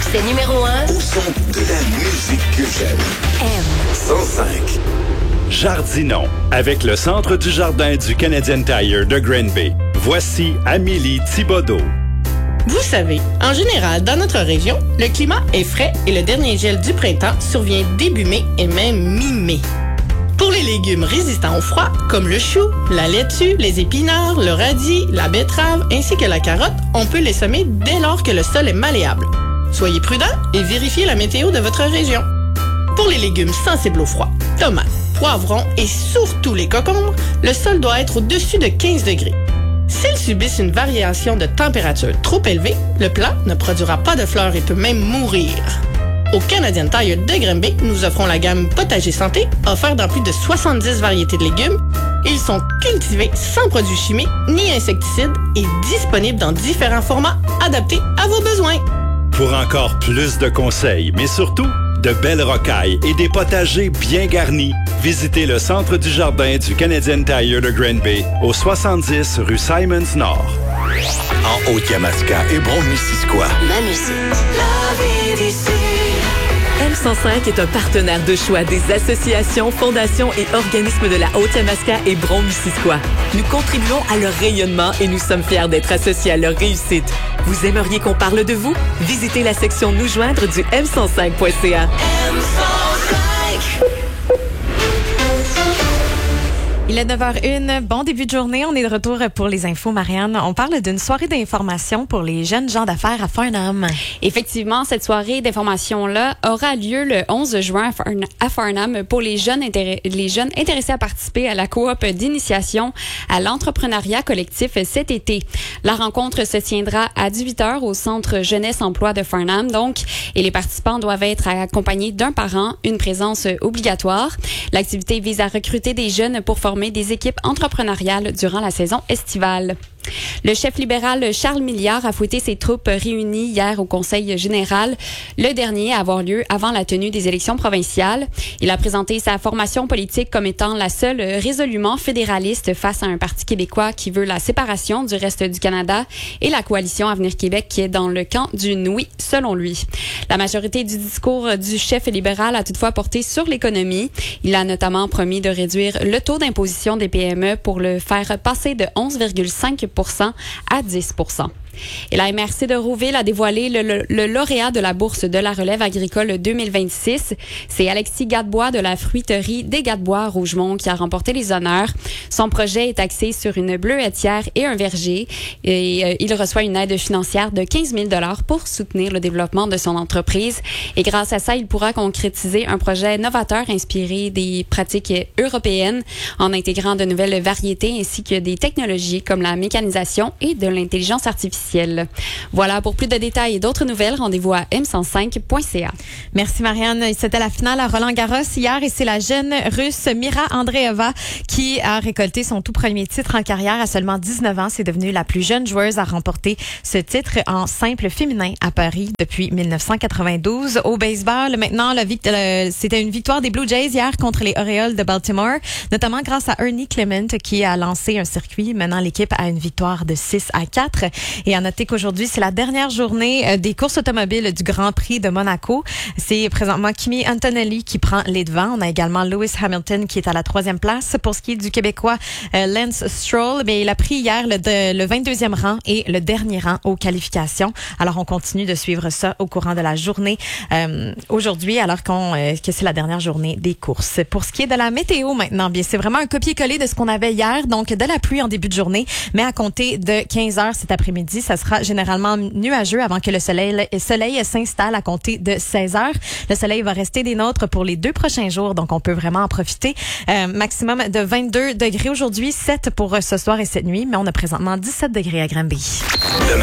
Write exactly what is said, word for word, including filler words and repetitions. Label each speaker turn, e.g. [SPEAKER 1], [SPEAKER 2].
[SPEAKER 1] C'est numéro un
[SPEAKER 2] au son de la musique que j'aime.
[SPEAKER 1] M
[SPEAKER 2] cent cinq.
[SPEAKER 3] Jardinons avec le Centre du jardin du Canadian Tire de Granby. Voici Amélie Thibodeau.
[SPEAKER 4] Vous savez, en général, dans notre région, le climat est frais et le dernier gel du printemps survient début mai et même mi-mai. Pour les légumes résistants au froid, comme le chou, la laitue, les épinards, le radis, la betterave ainsi que la carotte, on peut les semer dès lors que le sol est malléable. Soyez prudents et vérifiez la météo de votre région. Pour les légumes sensibles au froid, tomates, poivrons et surtout les concombres, le sol doit être au-dessus de quinze degrés. S'ils subissent une variation de température trop élevée, le plant ne produira pas de fleurs et peut même mourir. Au Canadian Tire de Granby, nous offrons la gamme Potager Santé, offerte dans plus de soixante-dix variétés de légumes. Ils sont cultivés sans produits chimiques ni insecticides et disponibles dans différents formats adaptés à vos besoins.
[SPEAKER 3] Pour encore plus de conseils, mais surtout de belles rocailles et des potagers bien garnis, visitez le Centre du jardin du Canadian Tire de Granby au soixante-dix rue Simons Nord.
[SPEAKER 2] En Haute-Yamaska et Brome-Missisquoi.
[SPEAKER 1] Ma musique.
[SPEAKER 5] M cent cinq est un partenaire de choix des associations, fondations et organismes de la Haute-Yamaska et Brome-Missisquoi. Nous contribuons à leur rayonnement et nous sommes fiers d'être associés à leur réussite. Vous aimeriez qu'on parle de vous? Visitez la section Nous joindre du m cent cinq point c a.
[SPEAKER 6] Il est neuf heures une. Bon début de journée. On est de retour pour les infos, Marianne. On parle d'une soirée d'information pour les jeunes gens d'affaires à Farnham.
[SPEAKER 7] Effectivement, cette soirée d'information-là aura lieu le onze juin à Farnham pour les jeunes, intér- les jeunes intéressés à participer à la coop d'initiation à l'entrepreneuriat collectif cet été. La rencontre se tiendra à dix-huit heures au Centre Jeunesse Emploi de Farnham, donc, et les participants doivent être accompagnés d'un parent, une présence obligatoire. L'activité vise à recruter des jeunes pour former des équipes entrepreneuriales durant la saison estivale. Le chef libéral Charles Milliard a fouetté ses troupes réunies hier au Conseil général, le dernier à avoir lieu avant la tenue des élections provinciales. Il a présenté sa formation politique comme étant la seule résolument fédéraliste face à un parti québécois qui veut la séparation du reste du Canada et la coalition Avenir Québec qui est dans le camp du oui, selon lui. La majorité du discours du chef libéral a toutefois porté sur l'économie. Il a notamment promis de réduire le taux d'imposition des P M E pour le faire passer de onze virgule cinq pour cent à dix pour cent. Et la M R C de Rouville a dévoilé le, le, le lauréat de la bourse de la relève agricole deux mille vingt-six. C'est Alexis Gadebois de la fruiterie des Gadebois à Rougemont qui a remporté les honneurs. Son projet est axé sur une bleuetière et un verger et euh, il reçoit une aide financière de quinze mille dollars pour soutenir le développement de son entreprise. Et grâce à ça, il pourra concrétiser un projet novateur inspiré des pratiques européennes en intégrant de nouvelles variétés ainsi que des technologies comme la mécanisation et de l'intelligence artificielle. Voilà, pour plus de détails et d'autres nouvelles, rendez-vous à m cent cinq point c a.
[SPEAKER 6] Merci, Marianne. C'était la finale à Roland-Garros hier et c'est la jeune Russe Mira Andreeva qui a récolté son tout premier titre en carrière à seulement dix-neuf ans. C'est devenue la plus jeune joueuse à remporter ce titre en simple féminin à Paris depuis dix-neuf cent quatre-vingt-douze. Au baseball, maintenant, le vict- le, c'était une victoire des Blue Jays hier contre les Orioles de Baltimore, notamment grâce à Ernie Clement qui a lancé un circuit menant l'équipe à une victoire de six à quatre. Et à noter qu'aujourd'hui, c'est la dernière journée des courses automobiles du Grand Prix de Monaco. C'est présentement Kimi Antonelli qui prend les devants. On a également Lewis Hamilton qui est à la troisième place. Pour ce qui est du Québécois euh, Lance Stroll, bien, il a pris hier le, de, le vingt-deuxième rang et le dernier rang aux qualifications. Alors, on continue de suivre ça au courant de la journée euh, aujourd'hui, alors qu'on, euh, que c'est la dernière journée des courses. Pour ce qui est de la météo maintenant, bien, c'est vraiment un copier-coller de ce qu'on avait hier. Donc, de la pluie en début de journée, mais à compter de quinze heures cet après-midi, ça sera généralement nuageux avant que le soleil, le soleil s'installe à compter de seize heures. Le soleil va rester des nôtres pour les deux prochains jours, donc on peut vraiment en profiter. Euh, maximum de vingt-deux degrés aujourd'hui, sept pour ce soir et cette nuit, mais on a présentement dix-sept degrés à Granby.